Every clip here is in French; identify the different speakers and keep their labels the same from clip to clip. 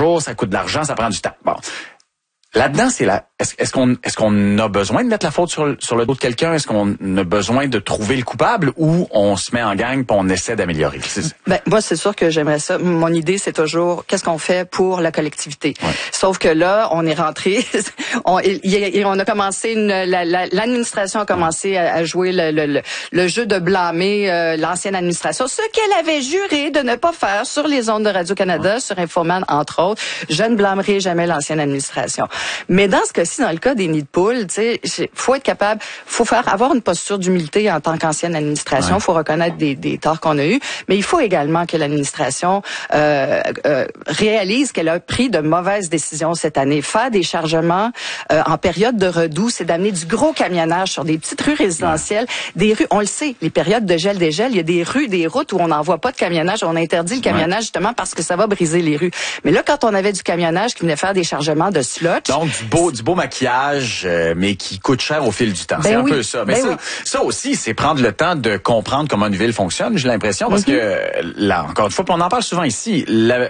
Speaker 1: jour, ça coûte de l'argent, ça prend du temps. Bon. Là-dedans, est-ce qu'on a besoin de mettre la faute sur le dos de quelqu'un? Est-ce qu'on a besoin de trouver le coupable ou on se met en gang puis on essaie d'améliorer?
Speaker 2: Moi, c'est sûr que j'aimerais ça. Mon idée, c'est toujours qu'est-ce qu'on fait pour la collectivité. Ouais. Sauf que là, on est rentré, on a commencé l'administration a commencé à jouer le jeu de blâmer l'ancienne administration, ce qu'elle avait juré de ne pas faire sur les ondes de Radio-Canada, sur Infoman, entre autres. Je ne blâmerai jamais l'ancienne administration. Mais dans ce cas-ci, dans le cas des nids de poules, tu sais, faut être capable, avoir une posture d'humilité en tant qu'ancienne administration. Faut reconnaître des torts qu'on a eus, mais il faut également que l'administration réalise qu'elle a pris de mauvaises décisions cette année. Faire des chargements en période de redoux, c'est d'amener du gros camionnage sur des petites rues résidentielles, des rues. On le sait, les périodes de gel, dégel, il y a des rues, des routes où on n'envoie pas de camionnage. On interdit le camionnage justement parce que ça va briser les rues. Mais là, quand on avait du camionnage qui venait faire des chargements de slotch.
Speaker 1: Donc, du beau maquillage, mais qui coûte cher au fil du temps. C'est un peu ça. Mais ça aussi, c'est prendre le temps de comprendre comment une ville fonctionne, j'ai l'impression, parce que, là, encore une fois, on en parle souvent ici,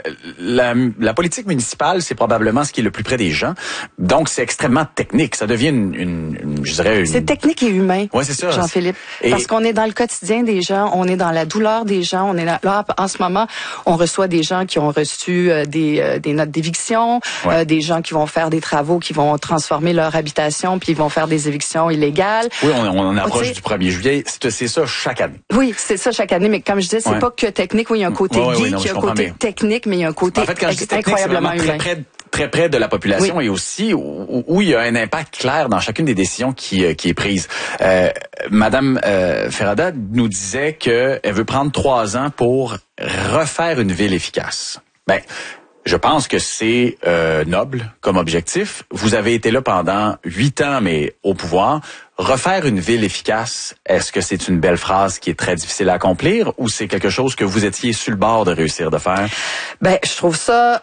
Speaker 1: la politique municipale, c'est probablement ce qui est le plus près des gens. Donc, c'est extrêmement technique. Ça devient je dirais
Speaker 2: C'est technique et humain.
Speaker 1: Ouais, c'est ça.
Speaker 2: Jean-Philippe. Parce qu'on est dans le quotidien des gens, on est dans la douleur des gens, on est là, en ce moment, on reçoit des gens qui ont reçu des notes d'éviction, des gens qui vont faire des travaux, qui vont transformer leur habitation, puis ils vont faire des évictions illégales.
Speaker 1: Oui, on approche du 1er juillet. C'est ça chaque année.
Speaker 2: Oui, c'est ça chaque année, mais comme je disais, c'est pas que technique. Oui, il y a un côté geek, il y a un côté technique, mais il y a un côté incroyablement humain.
Speaker 1: Très près de la population et aussi où il y a un impact clair dans chacune des décisions qui est prise. Madame Ferrada nous disait qu'elle veut prendre 3 ans pour refaire une ville efficace. Je pense que c'est noble comme objectif. Vous avez été là pendant 8 ans, mais au pouvoir. Refaire une ville efficace, est-ce que c'est une belle phrase qui est très difficile à accomplir ou c'est quelque chose que vous étiez sur le bord de réussir de faire?
Speaker 2: Je trouve ça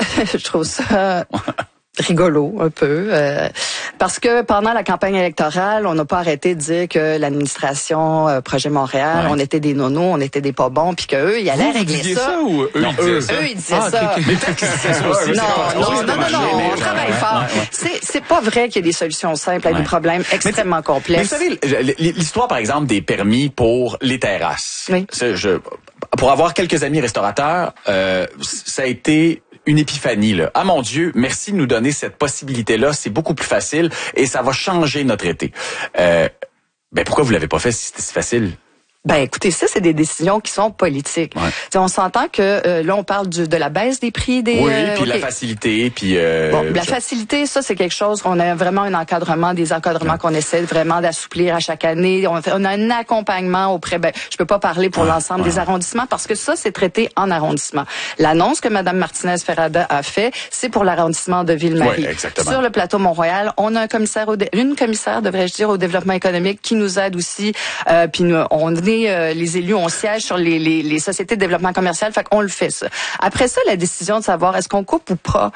Speaker 2: rigolo un peu parce que pendant la campagne électorale, on n'a pas arrêté de dire que l'administration Projet Montréal, on était des nonos, on était des pas bons, puis que eux, ils allaient régler ça.
Speaker 3: Ou eux,
Speaker 2: ils disaient ça.
Speaker 1: Mais peut-être qu'ils disaient ça aussi.
Speaker 2: Non, on travaille fort. C'est pas vrai qu'il y a des solutions simples à des problèmes extrêmement complexes.
Speaker 1: Mais vous savez, l'histoire par exemple des permis pour les terrasses. Oui. Pour avoir quelques amis restaurateurs, ça a été une épiphanie, là. Ah mon Dieu, merci de nous donner cette possibilité-là. C'est beaucoup plus facile et ça va changer notre été. Pourquoi vous l'avez pas fait si c'était si facile?
Speaker 2: Écoutez, ça, c'est des décisions qui sont politiques. On s'entend que là, on parle de la baisse des prix des...
Speaker 1: Oui, puis la facilité, puis...
Speaker 2: la facilité, ça, c'est quelque chose qu'on a vraiment des encadrements qu'on essaie vraiment d'assouplir à chaque année. On a un accompagnement auprès... je peux pas parler pour l'ensemble des arrondissements parce que ça, c'est traité en arrondissement. L'annonce que Mme Martinez-Ferrada a fait, c'est pour l'arrondissement de Ville-Marie. Sur le plateau Mont-Royal, on a une commissaire, devrais-je dire, au développement économique qui nous aide aussi. Puis les élus, on siège sur les sociétés de développement commercial, fait qu'on le fait ça. Après ça, la décision de savoir est-ce qu'on coupe ou pas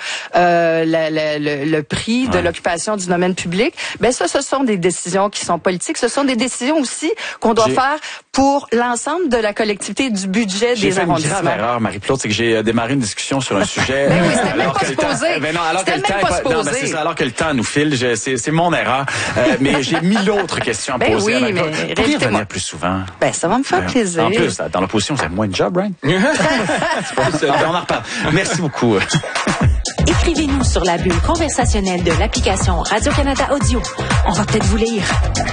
Speaker 2: le prix de l'occupation du domaine public, ça, ce sont des décisions qui sont politiques. Ce sont des décisions aussi qu'on doit faire pour l'ensemble de la collectivité du budget des arrondissements.
Speaker 1: J'ai fait une grave erreur, Marie-Claude, c'est que j'ai démarré une discussion sur un sujet.
Speaker 2: C'était même pas supposé.
Speaker 1: Alors que le temps nous file, c'est mon erreur. Mais j'ai 1000 autres questions à poser. Vous pourriez venir plus souvent.
Speaker 2: Ça va me faire plaisir.
Speaker 1: En plus, dans l'opposition, c'est moins de job, right? On en reparle. Merci beaucoup.
Speaker 4: Écrivez-nous sur la bulle conversationnelle de l'application Radio-Canada Audio. On va peut-être vous lire.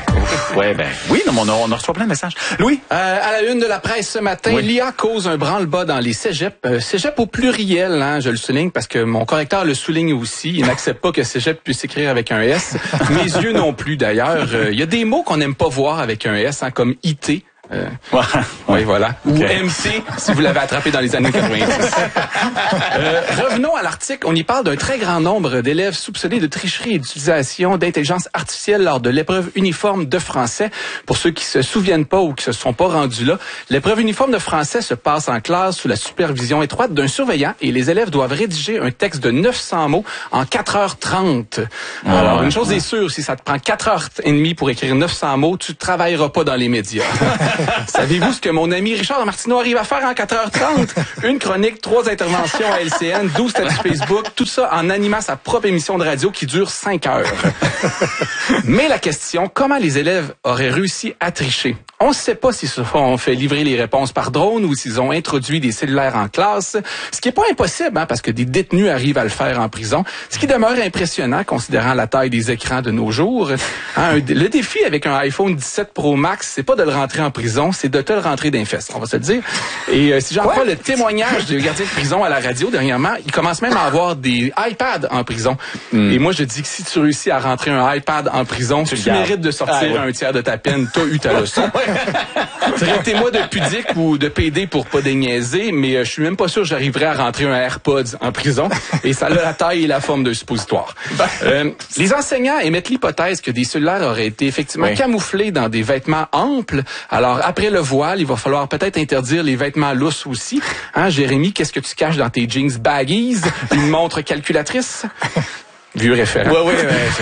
Speaker 1: Oui, on reçoit plein de messages. Louis?
Speaker 3: À la une de la presse ce matin, l'IA cause un branle-bas dans les cégeps. Cégep au pluriel, je le souligne parce que mon correcteur le souligne aussi. Il n'accepte pas que cégep puisse s'écrire avec un S. Mes yeux non plus, d'ailleurs. Il y a des mots qu'on n'aime pas voir avec un S, comme IT. Oui, voilà. Ou MC, si vous l'avez attrapé dans les années 90. Revenons à l'article. On y parle d'un très grand nombre d'élèves soupçonnés de tricherie et d'utilisation d'intelligence artificielle lors de l'épreuve uniforme de français. Pour ceux qui se souviennent pas ou qui se sont pas rendus là, l'épreuve uniforme de français se passe en classe sous la supervision étroite d'un surveillant et les élèves doivent rédiger un texte de 900 mots en 4h30. Alors, une chose est sûre, si ça te prend 4h30 pour écrire 900 mots, tu travailleras pas dans les médias. Savez-vous ce que mon ami Richard Martineau arrive à faire en 4h30? Une chronique, 3 interventions à LCN, 12 statuts Facebook, tout ça en animant sa propre émission de radio qui dure 5 heures. Mais la question, comment les élèves auraient réussi à tricher? On ne sait pas s'ils se font fait livrer les réponses par drone ou s'ils ont introduit des cellulaires en classe, ce qui n'est pas impossible, hein, parce que des détenus arrivent à le faire en prison, ce qui demeure impressionnant considérant la taille des écrans de nos jours. Hein, le défi avec un iPhone 17 Pro Max, c'est pas de le rentrer en prison, c'est de te le rentrer d'un fesse, on va se le dire. Et si j'en crois le témoignage du gardien de prison à la radio dernièrement, il commence même à avoir des iPads en prison. Et moi, je dis que si tu réussis à rentrer un iPad en prison, tu mérites de sortir un tiers de ta peine, t'as eu ta leçon. Traitez-moi de pudique ou de PD pour pas déniaiser, mais je suis même pas sûr que j'arriverais à rentrer un AirPods en prison, et ça a la taille et la forme d'un suppositoire. Les enseignants émettent l'hypothèse que des cellulaires auraient été effectivement camouflés dans des vêtements amples. Alors, après le voile, il va falloir peut-être interdire les vêtements lousses aussi. Hein, Jérémy, qu'est-ce que tu caches dans tes jeans baggies? Une montre calculatrice? Vieux référent.
Speaker 1: Oui.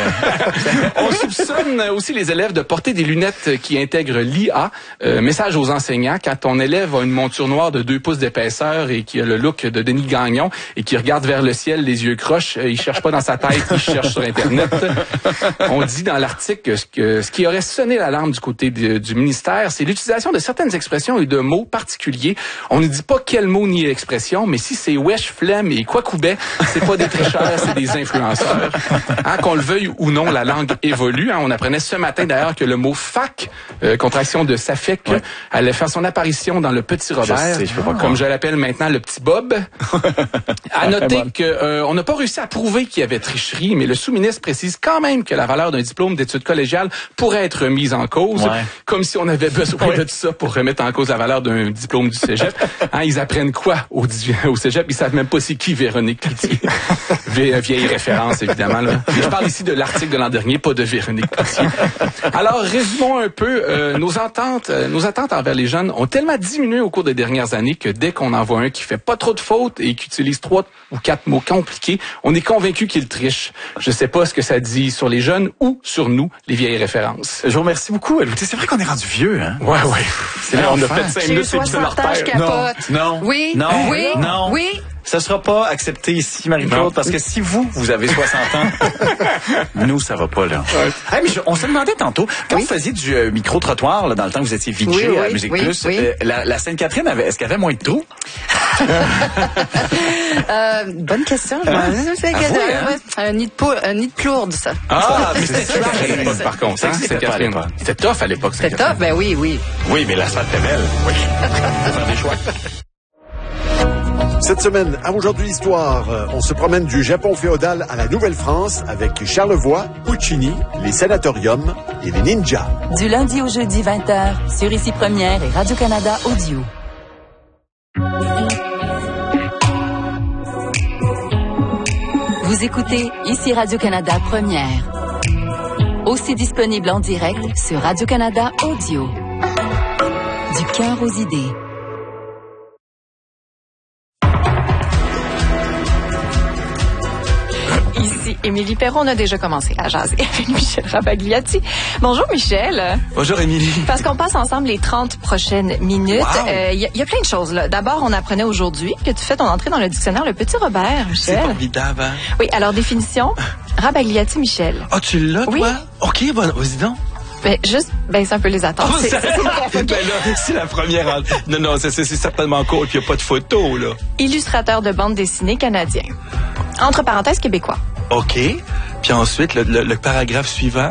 Speaker 3: On soupçonne aussi les élèves de porter des lunettes qui intègrent l'IA. Message aux enseignants, quand ton élève a une monture noire de 2 pouces d'épaisseur et qui a le look de Denis Gagnon et qui regarde vers le ciel, les yeux croches, il cherche pas dans sa tête, il cherche sur Internet. On dit dans l'article que ce qui aurait sonné l'alarme du côté du ministère, c'est l'utilisation de certaines expressions et de mots particuliers. On ne dit pas quel mot ni expression, mais si c'est wesh, flemme et quoi coubet, c'est pas des tricheurs, c'est des influenceurs. Hein, qu'on le veuille ou non, la langue évolue. Hein. On apprenait ce matin d'ailleurs que le mot fac, contraction de SAFEC, allait faire son apparition dans le Petit Robert, comme je l'appelle maintenant le Petit Bob. À noter que on n'a pas réussi à prouver qu'il y avait tricherie, mais le sous-ministre précise quand même que la valeur d'un diplôme d'études collégiales pourrait être mise en cause, comme si on avait besoin de tout ça pour remettre en cause la valeur d'un diplôme du cégep. Hein, ils apprennent quoi au cégep? Ils savent même pas c'est qui Véronique Cloutier. Vieille référence, évidemment. Là. Et je parle ici de l'article de l'an dernier, pas de Véronique Cloutier. Alors, résumons un peu. Nos attentes envers les jeunes ont tellement diminué au cours des dernières années que dès qu'on en voit un qui fait pas trop de fautes et qui utilise 3 ou 4 mots compliqués, on est convaincu qu'il triche. Je sais pas ce que ça dit sur les jeunes ou sur nous, les vieilles références.
Speaker 1: Je vous remercie beaucoup. C'est vrai qu'on est rendu vieux, hein?
Speaker 3: Ouais. C'est vrai, on a fait 5 minutes
Speaker 2: et
Speaker 3: de leur terre.
Speaker 1: Non.
Speaker 2: Oui.
Speaker 1: Ça sera pas accepté ici, Marie-Claude, parce que si vous avez 60 ans, nous, ça va pas, là. Hey, mais on se demandait tantôt, quand vous faisiez du micro-trottoir, là, dans le temps que vous étiez VJ à Musique Plus, la Sainte-Catherine, est-ce qu'elle avait moins de trous?
Speaker 2: Bonne question. Un nid de plourde, ça.
Speaker 3: Ah, mais c'était tough à l'époque, par contre. C'était Catherine. C'était tough à l'époque.
Speaker 2: C'était tough, ben oui.
Speaker 1: Oui, mais la salle était belle. Oui. Faut faire des choix.
Speaker 5: Cette semaine, à Aujourd'hui l'Histoire, on se promène du Japon féodal à la Nouvelle-France avec Charlevoix, Puccini, les sanatoriums et les ninjas.
Speaker 6: Du lundi au jeudi 20h, sur Ici Première et Radio-Canada Audio. Vous écoutez Ici Radio-Canada Première. Aussi disponible en direct sur Radio-Canada Audio. Du cœur aux idées.
Speaker 7: Ici Émilie Perron, on a déjà commencé à jaser avec Michel Rabagliati. Bonjour Michel.
Speaker 8: Bonjour Émilie.
Speaker 7: Parce qu'on passe ensemble les 30 prochaines minutes. Il y a plein de choses là. D'abord, on apprenait aujourd'hui que tu fais ton entrée dans le dictionnaire Le Petit Robert, Michel.
Speaker 8: C'est formidable, hein?
Speaker 7: Oui, alors définition, Rabagliati Michel.
Speaker 8: Ah, tu l'as, toi?
Speaker 7: Oui.
Speaker 8: OK, bon, vas-y donc.
Speaker 7: C'est un peu les attentes.
Speaker 8: Oh, c'est la première. Non, c'est certainement cool, puis il n'y a pas de photo, là.
Speaker 7: Illustrateur de bande dessinée canadien. Entre parenthèses, québécois.
Speaker 8: OK. Puis ensuite, le paragraphe suivant.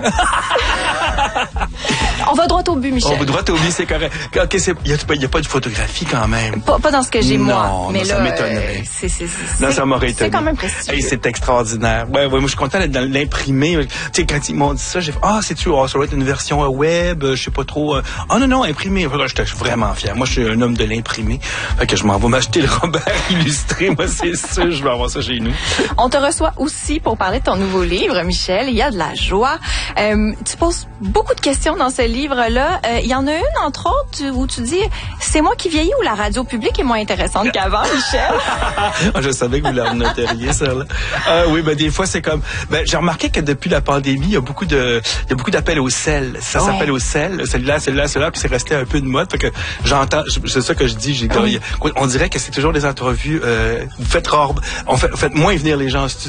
Speaker 7: On va droit au but, Michel.
Speaker 8: On va droit au but, c'est correct. OK, il n'y a pas de photographie quand même.
Speaker 7: Pas dans ce que j'ai, moi. Mais
Speaker 8: non,
Speaker 7: là,
Speaker 8: ça m'étonnerait.
Speaker 7: Non,
Speaker 8: ça m'aurait étonné.
Speaker 7: C'est quand même prestigieux.
Speaker 8: Hey, c'est extraordinaire. Ouais, moi, je suis content d'être dans l'imprimé. Tu sais, quand ils m'ont dit ça, j'ai fait, c'est-tu, ça va être une version web, je sais pas trop. Non, imprimé. J'étais vraiment fier. Moi, je suis un homme de l'imprimé. Fait que je m'en vais m'acheter le Robert illustré. Moi, c'est sûr, je vais avoir ça chez nous.
Speaker 7: On te reçoit aussi pour parler de ton nouveau livre, Michel. Il y a de la joie. Tu poses beaucoup de questions dans ce livre-là. Il y en a une, entre autres, où tu dis, c'est moi qui vieillis ou la radio publique est moins intéressante qu'avant, Michel?
Speaker 8: Je savais que vous la noteriez, ça, là. Oui, des fois, c'est comme, j'ai remarqué que depuis la pandémie, il y a beaucoup d'appels au sel. Ça s'appelle au sel. Celui-là, puis c'est resté un peu de mode. Fait que j'entends, c'est ça que je dis, on dirait que c'est toujours des entrevues, faites moins venir les gens en studio.